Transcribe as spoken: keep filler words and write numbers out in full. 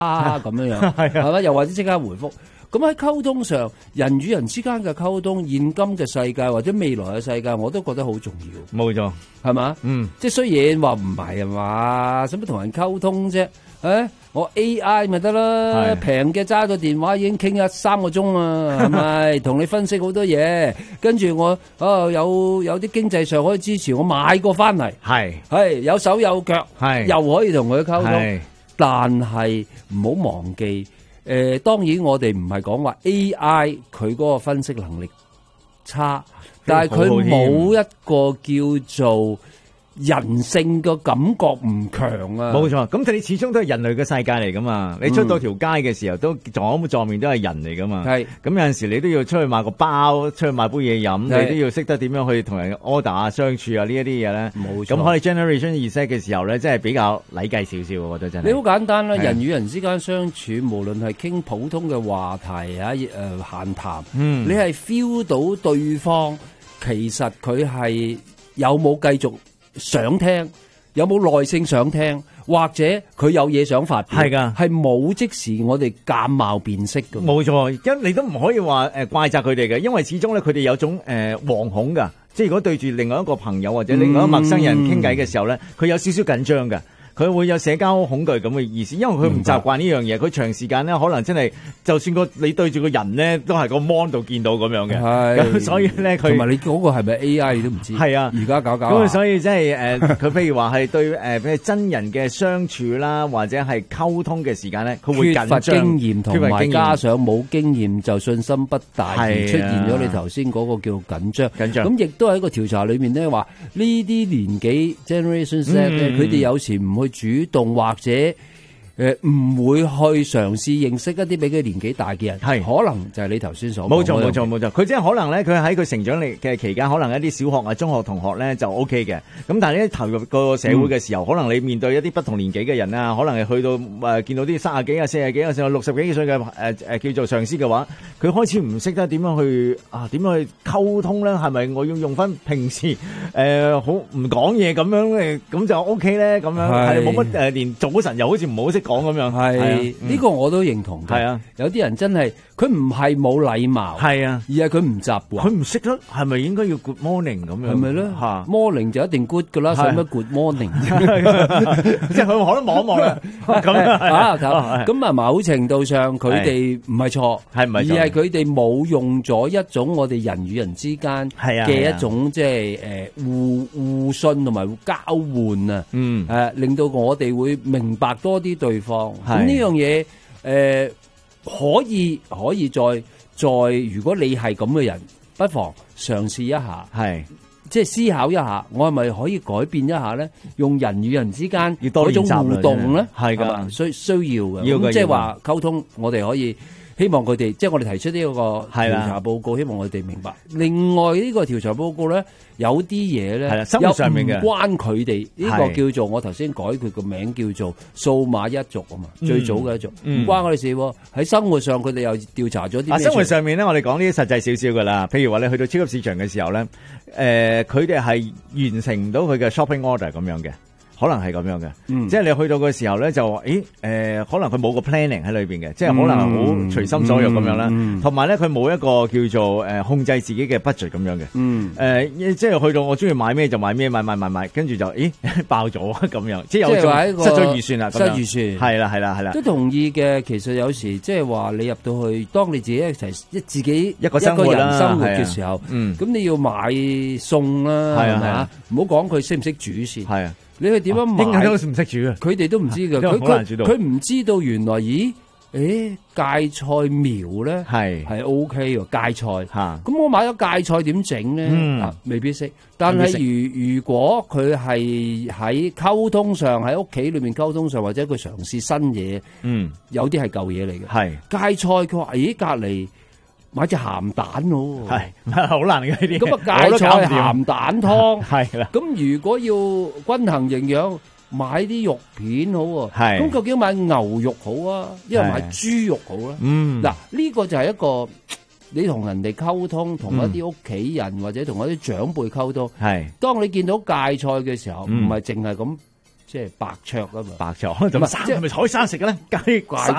咁樣樣，係咪？又或者即刻回覆。咁喺溝通上，人與人之間嘅溝通，現今嘅世界或者未來嘅世界，我都覺得好重要。 冇錯， 係嘛？嗯，即係雖然話唔係啊嘛，使乜同人溝通啫？誒，我 A I 咪得啦，平嘅揸個電話已經傾一三個鐘啊，係咪？同你分析好多嘢，跟住我哦有有啲經濟上可以支持，我買過翻嚟，係係有手有腳，係又可以同佢溝通，但係唔好忘記。誒、呃，當然我哋唔係講話 A I 佢嗰個分析能力差，但係佢冇一個叫做人性嘅感覺唔強啊。 冇錯，咁你始終都係人類嘅世界嚟噶嘛。你出到條街嘅時候，都撞撞面都係人嚟噶嘛。係咁有陣時你都要出去買個包，出去買杯嘢飲，你都要識得點樣去同人 order 啊、相處啊呢一啲嘢咧。冇錯。咁可以 generation reset 嘅時候咧，真係比較禮計少少，我覺得真係。你好簡單啦，人與人之間相處，無論係傾普通嘅話題啊，誒、呃、閒談，嗯，你係 feel 到對方其實佢係有冇繼續想聽，有冇耐性想聽，或者佢有嘢想發表，係噶，係冇即時我哋鑑貌辨識噶。冇錯， 因你都唔可以話誒怪責佢哋嘅，因為始終咧佢哋有種誒惶恐噶，即係如果對住另外一個朋友或者另外一個陌生人傾偈嘅時候咧，佢、嗯、有少少緊張噶。佢會有社交恐懼咁嘅意思，因為佢唔習慣呢樣嘢，佢長時間咧可能真係，就算個你對住個人咧，都係個 mon 度見到咁樣嘅。係，所以咧佢同埋你嗰個係咪 A I 你都唔知。係啊，而家搞搞。咁所以即係誒，佢、呃、譬如話係對誒，譬、呃、如真人嘅相處啦，或者係溝通嘅時間咧，佢會緊張。缺乏經驗同埋加上冇經驗就信心不大，而出現咗你頭先嗰個叫緊張。緊張。咁亦都喺個調查裏面咧話，呢啲年紀 Generation Z 咧，佢哋有時唔去主動或者誒唔會去嘗試認識一啲比佢年紀大嘅人，係可能就係你頭先所講。冇錯冇錯冇錯，佢即係可能咧，佢喺佢成長嘅期間，可能一啲小學啊、中學同學咧就 O K 嘅。咁但係咧投入個社會嘅時候，嗯、可能你面對一啲不同年紀嘅人啊，可能係去到誒、呃、見到啲三十幾啊、四十幾啊、甚至六十幾歲嘅誒誒叫做上司嘅話，佢開始唔識得點樣去啊點樣去溝通咧？係咪我要用翻平時誒好唔講嘢咁樣誒咁就 O K 咧？咁樣係冇乜誒，連早晨又好似唔好識講。講咁樣係呢、嗯，這個我都認同嘅。係啊，有啲人真係佢唔係冇禮貌，係啊，而係佢唔習慣，佢唔識得係咪應該要 good morning 咁樣？係咪咧？吓 morning 就一定 good 噶啦，使乜 good morning？即係佢可能望一望啦。咁啊，咁啊，某程度上佢哋唔係錯，係唔係？而係佢哋冇用咗一種我哋人與人之間嘅一種即係誒互互信同埋交換啊。嗯，誒令到我哋會明白多啲對方。咁呢樣嘢誒可以可以再再，如果你係咁嘅人，不妨嘗試一下，係即係思考一下，我係咪可以改變一下咧？用人與人之間嗰種互動咧，係噶需需要嘅。咁即係話溝通，我哋可以希望佢哋，即係我哋提出呢個調查報告，希望我哋明白。另外呢個調查報告咧，有啲嘢咧，係啦，生活上面嘅關佢哋呢個叫做我頭先改佢個名叫做數碼一族啊嘛，最早嘅一族，唔、嗯、關我哋事。喺生活上佢哋又調查咗啲咩？生活上面咧，我哋講呢啲實際少少噶啦。譬如話你去到超級市場嘅時候咧，誒，佢哋係完成唔到佢嘅 shopping order 咁樣嘅。可能係咁樣嘅、嗯，即係你去到嘅時候咧，就誒，誒、呃，可能佢冇個 planning 喺裏邊嘅，即係可能好隨心所欲咁樣啦。同埋咧，佢冇一個叫做誒、呃、控制自己嘅 budget 咁樣嘅。嗯，誒、呃，即係去到我中意買咩就買咩，買買買買，跟住就，咦，爆咗咁樣，即係有種失咗預算啦，失預算，係啦係啦係啦，都同意嘅。其實有時即係話你入到去，當你自己一齊一自己一個生活啦，生活嘅時候，嗯，咁你要買餸啦，係咪啊？唔好講佢識唔識煮先，係啊。你去點樣買？應該都唔識煮嘅，佢哋都唔知嘅。佢佢佢唔知道原來，咦？誒，芥菜苗咧係係 O K 喎，芥菜吓。咁我買咗芥菜點整咧？啊，未必識。但係如如果佢係喺溝通上，喺屋企裏面溝通上，或者佢嘗試新嘢，嗯，有啲係舊嘢嚟嘅。係芥菜，佢話咦，隔籬買隻鹹蛋喎，係好難嘅呢啲。咁啊，芥菜鹹蛋湯係啦。咁如果要均衡營養，買啲肉片好喎。係。咁究竟買牛肉好啊，因為買豬肉好咧？嗯。嗱，呢個就係一個你同人哋溝通，同一啲屋企人或者同一啲長輩溝通。係。當你見到芥菜嘅時候，唔係淨係咁即係白灼啊嘛。 白灼，咁生係咪海生食嘅咧？雞怪